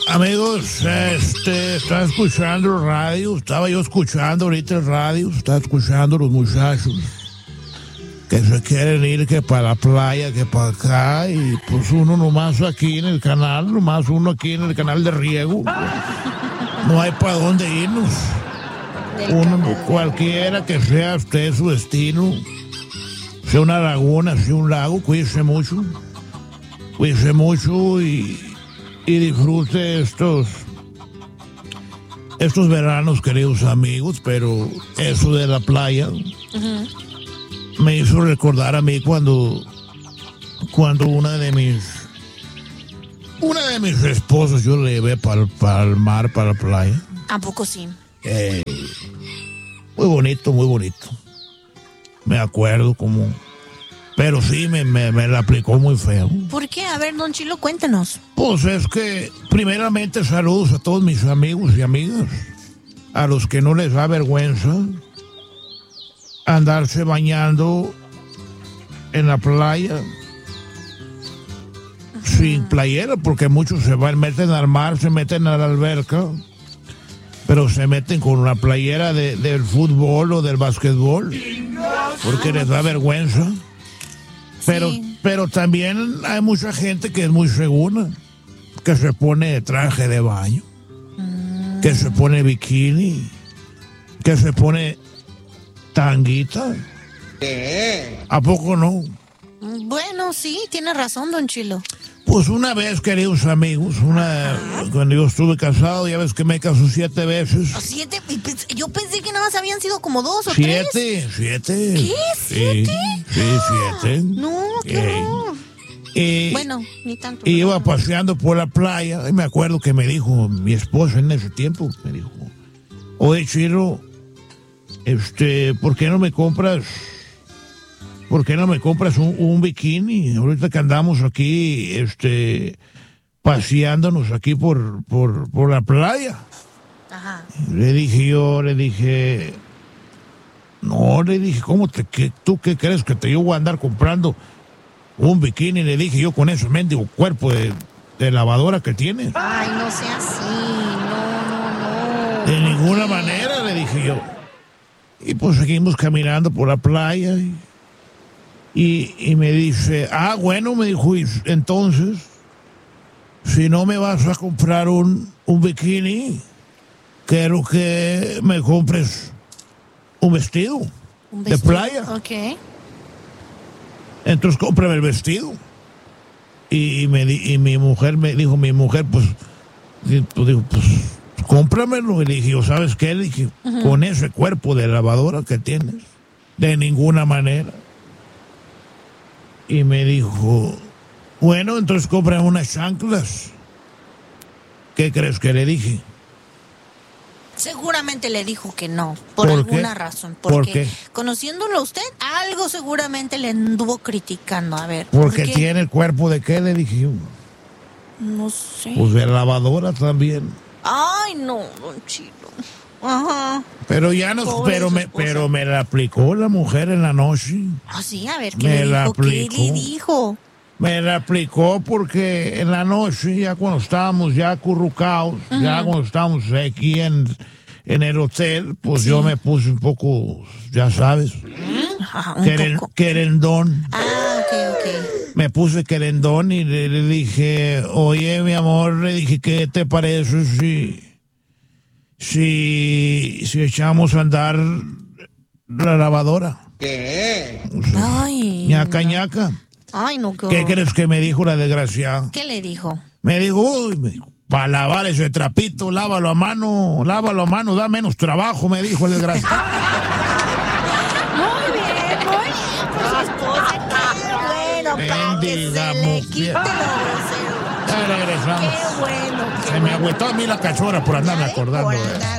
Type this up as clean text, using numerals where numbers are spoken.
Amigos, estaba escuchando radio, estaba yo escuchando ahorita el radio, estaba escuchando los muchachos que se quieren ir que para la playa, que para acá, y pues uno nomás aquí en el canal, nomás uno aquí en el canal de riego, no hay para dónde irnos. Uno, cualquiera que sea usted su destino, sea una laguna, sea un lago, cuídese mucho y disfrute estos veranos, queridos amigos, pero eso de la playa me hizo recordar a mí cuando una de mis esposas yo le llevé para el mar, para la playa. ¿A poco sí? Muy bonito, muy bonito. Me acuerdo como... Pero sí, me la aplicó muy feo. ¿Por qué? A ver, don Chilo, cuéntenos. Pues es que, primeramente, saludos a todos mis amigos y amigas, a los que no les da vergüenza andarse bañando en la playa sin playera, porque muchos meten al mar, se meten a la alberca, pero se meten con una playera del fútbol o del básquetbol, porque les da vergüenza. Pero también hay mucha gente que es muy segura, que se pone traje de baño, que se pone bikini, que se pone tanguita. ¿A poco no? Bueno, sí, tiene razón, don Chilo. Pues una vez, queridos amigos, cuando yo estuve casado, ya ves que me casó 7 veces. ¿7? Yo pensé que nada más habían sido como 2 o 7. 3. ¿7? ¿Qué? ¿7? Sí, 7. No, qué horror. Bueno, ni tanto. Y iba paseando por la playa y me acuerdo que me dijo mi esposa en ese tiempo, me dijo, oye, Chilo, ¿por qué no me compras un bikini? Ahorita que andamos aquí, paseándonos aquí por la playa. Ajá. Le dije, ¿cómo tú qué crees que yo voy a andar comprando un bikini? Le dije yo, con ese mendigo cuerpo de lavadora que tienes. Ay, no sea así, no. De ninguna manera, le dije yo. Y pues seguimos caminando por la playa y me dice, bueno, me dijo, entonces, si no me vas a comprar un bikini, quiero que me compres un vestido de playa. Ok. Entonces cómprame el vestido. Y mi mujer, pues cómpramelo. Y le dije, ¿sabes qué? Le dije, con ese cuerpo de lavadora que tienes, de ninguna manera. Y me dijo, bueno, entonces cómprame unas chanclas. ¿Qué crees que le dije? Seguramente le dijo que no, por alguna razón. ¿Por Porque qué? conociéndolo a usted, algo seguramente le anduvo criticando. A ver. Porque ¿por qué? tiene el cuerpo de qué, le dije yo. No sé. Pues de lavadora también. Ay, no, don Chilo. Ajá. Pero ya no, Pobre su esposa. pero me la aplicó la mujer en la noche. Ah, sí, a ver, ¿qué Me le la dijo? ¿Qué aplicó. le dijo? Me la aplicó porque en la noche, ya cuando estábamos ya acurrucados, ya cuando estábamos aquí en el hotel, pues yo me puse un poco, ya sabes, Ajá, un poco. querendón. Ah, ok. Me puse querendón y le dije, oye, mi amor, le dije, ¿qué te parece si echamos a andar la lavadora? ¿Qué? Ay. Ñaca, ñaca. Ay, no, qué ¿Qué horror. crees que me dijo la desgraciada? ¿Qué le dijo? Me dijo, uy, para lavar ese trapito, lávalo a mano, da menos trabajo, me dijo el desgraciado. Muy bien, por su esposa. Qué bueno, para que Bendiga se le mujer. quite lo grosero. Ya regresamos. Qué bueno. Se me agüetó a mí la cachora por andarme ¿Sabe? acordando. Por andar